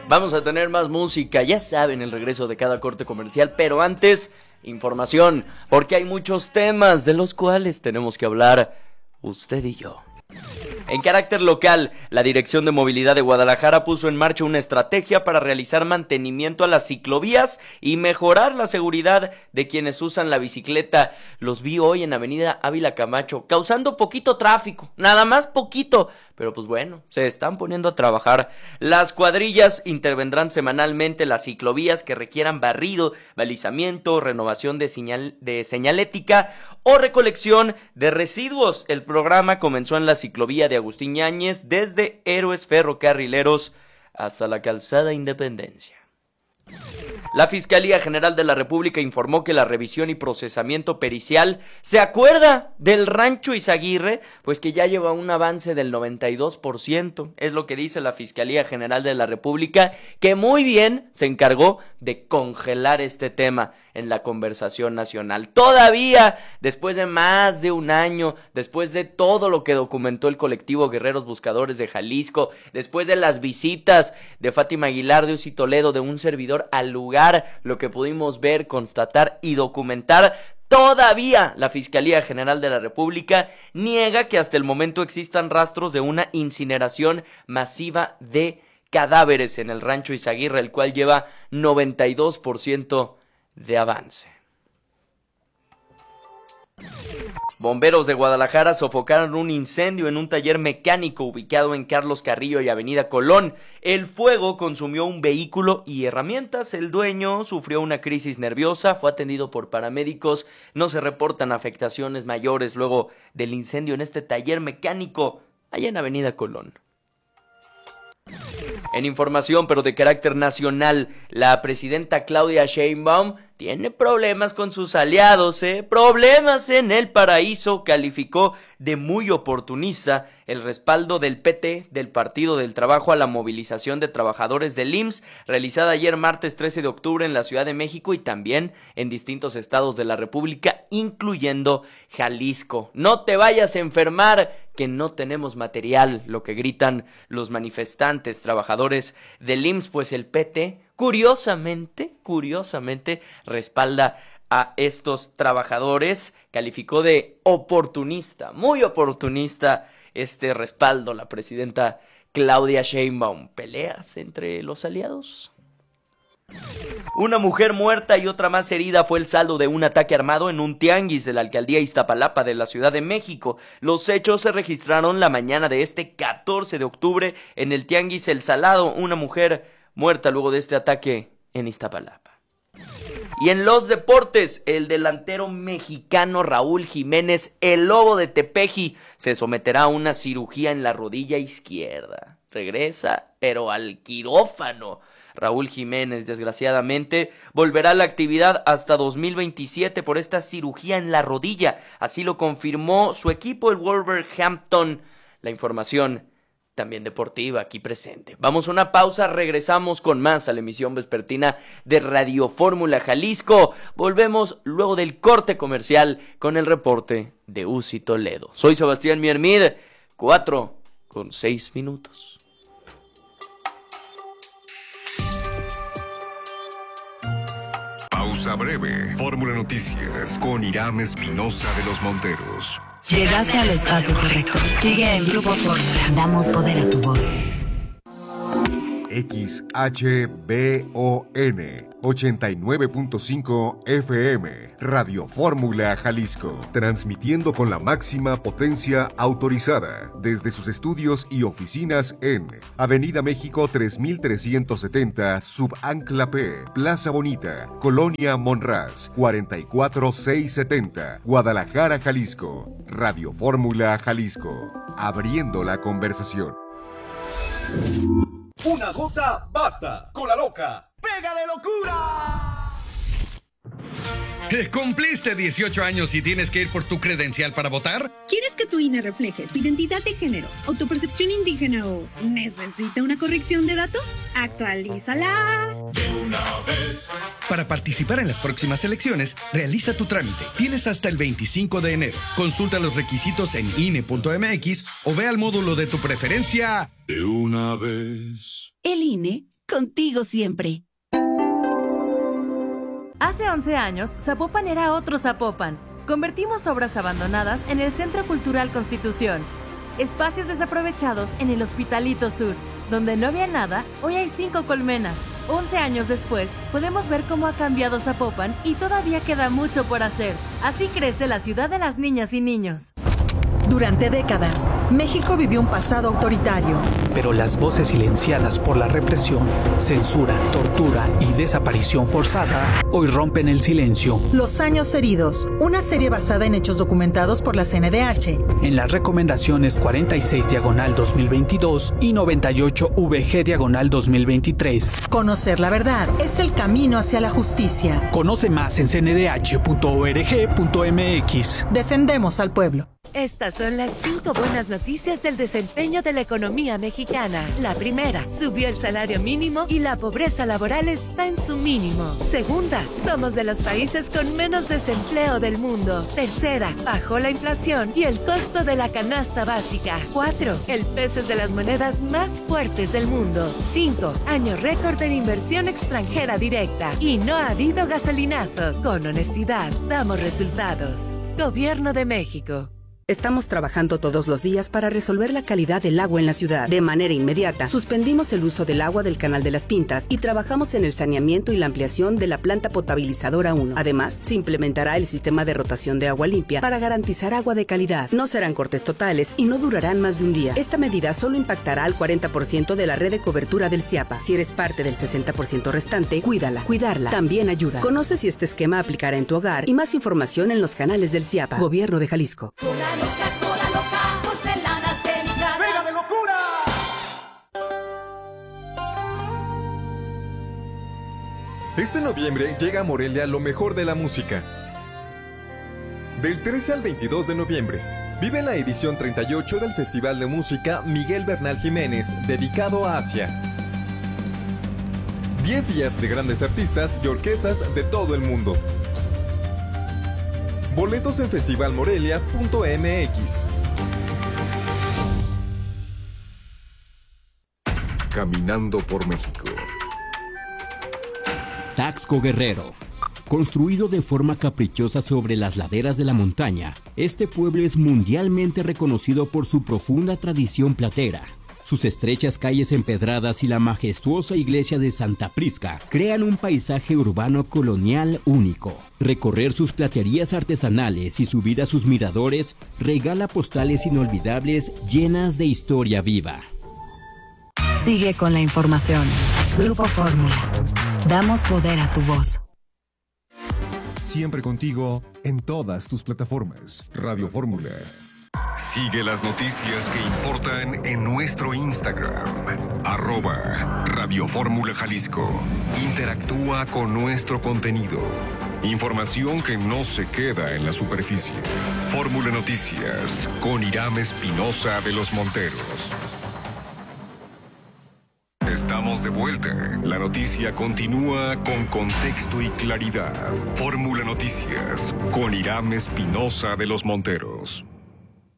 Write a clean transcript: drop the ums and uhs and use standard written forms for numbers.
Vamos a tener más música, ya saben, el regreso de cada corte comercial, pero antes, información, porque hay muchos temas de los cuales tenemos que hablar usted y yo. En carácter local, la Dirección de Movilidad de Guadalajara puso en marcha una estrategia para realizar mantenimiento a las ciclovías y mejorar la seguridad de quienes usan la bicicleta. Los vi hoy en Avenida Ávila Camacho, causando poquito tráfico, nada más poquito, pero pues bueno, se están poniendo a trabajar. Las cuadrillas intervendrán semanalmente en las ciclovías que requieran barrido, balizamiento, renovación de señalética o recolección de residuos. El programa comenzó en la ciclovía de Agustín Yáñez desde Héroes Ferrocarrileros hasta la Calzada Independencia. La Fiscalía General de la República informó que la revisión y procesamiento pericial se acuerda del Rancho Izaguirre, pues que ya lleva un avance del 92%, es lo que dice la Fiscalía General de la República, que muy bien se encargó de congelar este tema en la conversación nacional. Todavía, después de más de un año, después de todo lo que documentó el colectivo Guerreros Buscadores de Jalisco, después de las visitas de Fátima Aguilar, de Uzi Toledo, de un servidor al lugar, lo que pudimos ver, constatar y documentar, todavía la Fiscalía General de la República niega que hasta el momento existan rastros de una incineración masiva de cadáveres en el Rancho Izaguirre, el cual lleva 92% de avance. Bomberos de Guadalajara sofocaron un incendio en un taller mecánico ubicado en Carlos Carrillo y Avenida Colón. El fuego consumió un vehículo y herramientas. El dueño sufrió una crisis nerviosa, fue atendido por paramédicos. No se reportan afectaciones mayores luego del incendio en este taller mecánico allá en Avenida Colón. En información, pero de carácter nacional, la presidenta Claudia Sheinbaum tiene problemas con sus aliados, problemas en el paraíso. Calificó de muy oportunista el respaldo del PT, del Partido del Trabajo, a la movilización de trabajadores del IMSS, realizada ayer martes 13 de octubre en la Ciudad de México y también en distintos estados de la República, incluyendo Jalisco. No te vayas a enfermar, que no tenemos material, lo que gritan los manifestantes trabajadores del IMSS, pues el PT curiosamente respalda a estos trabajadores. Calificó de oportunista, muy oportunista este respaldo. La presidenta Claudia Sheinbaum. ¿Peleas entre los aliados? Una mujer muerta y otra más herida fue el saldo de un ataque armado en un tianguis de la alcaldía Iztapalapa de la Ciudad de México. Los hechos se registraron la mañana de este 14 de octubre en el tianguis El Salado. Una mujer muerta luego de este ataque en Iztapalapa. Y en los deportes, el delantero mexicano Raúl Jiménez, el Lobo de Tepeji, se someterá a una cirugía en la rodilla izquierda. Regresa, pero al quirófano. Raúl Jiménez, desgraciadamente, volverá a la actividad hasta 2027 por esta cirugía en la rodilla. Así lo confirmó su equipo, el Wolverhampton. La información también deportiva aquí presente. Vamos a una pausa, regresamos con más a la emisión vespertina de Radio Fórmula Jalisco. Volvemos luego del corte comercial con el reporte de Uzi Toledo. Soy Sebastián Miermid, 4:06. Pausa breve. Fórmula Noticias con Irán Espinosa de los Monteros. Llegaste al espacio correcto. Sigue en Grupo Fórmula. Damos poder a tu voz. XHBON 89.5 FM Radio Fórmula Jalisco, transmitiendo con la máxima potencia autorizada desde sus estudios y oficinas en Avenida México 3370, Subancla P, Plaza Bonita, Colonia Monraz, 44670, Guadalajara, Jalisco. Radio Fórmula Jalisco, abriendo la conversación. Una gota basta. Cola loca. ¡Pega de locura! ¿Cumpliste 18 años y tienes que ir por tu credencial para votar? ¿Quieres que tu INE refleje tu identidad de género o tu percepción indígena o necesita una corrección de datos? ¡Actualízala! De una vez. Para participar en las próximas elecciones, realiza tu trámite. Tienes hasta el 25 de enero. Consulta los requisitos en INE.mx o ve al módulo de tu preferencia. De una vez. El INE contigo siempre. Hace 11 años, Zapopan era otro Zapopan. Convertimos obras abandonadas en el Centro Cultural Constitución. Espacios desaprovechados en el Hospitalito Sur. Donde no había nada, hoy hay 5 colmenas. 11 años después, podemos ver cómo ha cambiado Zapopan y todavía queda mucho por hacer. Así crece la ciudad de las niñas y niños. Durante décadas, México vivió un pasado autoritario. Pero las voces silenciadas por la represión, censura, tortura y desaparición forzada hoy rompen el silencio. Los años heridos, una serie basada en hechos documentados por la CNDH. En las recomendaciones 46/2022 y 98VG/2023. Conocer la verdad es el camino hacia la justicia. Conoce más en cndh.org.mx. Defendemos al pueblo. Estas son las 5 buenas noticias del desempeño de la economía mexicana. La primera, subió el salario mínimo y la pobreza laboral está en su mínimo. Segunda, somos de los países con menos desempleo del mundo. Tercera, bajó la inflación y el costo de la canasta básica. 4, el peso es de las monedas más fuertes del mundo. 5, año récord en inversión extranjera directa. Y no ha habido gasolinazos. Con honestidad, damos resultados. Gobierno de México. Estamos trabajando todos los días para resolver la calidad del agua en la ciudad. De manera inmediata, suspendimos el uso del agua del Canal de las Pintas y trabajamos en el saneamiento y la ampliación de la planta potabilizadora 1. Además, se implementará el sistema de rotación de agua limpia para garantizar agua de calidad. No serán cortes totales y no durarán más de un día. Esta medida solo impactará al 40% de la red de cobertura del CIAPA. Si eres parte del 60% restante, cuídala. Cuidarla también ayuda. Conoce si este esquema aplicará en tu hogar y más información en los canales del CIAPA. Gobierno de Jalisco. Cola loca, porcelanas delicadas. ¡Pega de locura! Este noviembre llega a Morelia lo mejor de la música. Del 13 al 22 de noviembre, vive la edición 38 del Festival de Música Miguel Bernal Jiménez, dedicado a Asia. 10 días de grandes artistas y orquestas de todo el mundo. Boletos en festivalmorelia.mx. Caminando por México. Taxco Guerrero. Construido de forma caprichosa sobre las laderas de la montaña, este pueblo es mundialmente reconocido por su profunda tradición platera. Sus estrechas calles empedradas y la majestuosa iglesia de Santa Prisca crean un paisaje urbano colonial único. Recorrer sus platerías artesanales y subir a sus miradores regala postales inolvidables llenas de historia viva. Sigue con la información. Grupo Fórmula. Damos poder a tu voz. Siempre contigo en todas tus plataformas. Radio Fórmula. Sigue las noticias que importan en nuestro Instagram, @Radio Fórmula Jalisco. Interactúa con nuestro contenido. Información que no se queda en la superficie. Fórmula Noticias con Irán Espinosa de los Monteros. Estamos de vuelta. La noticia continúa con contexto y claridad. Fórmula Noticias con Irán Espinosa de los Monteros.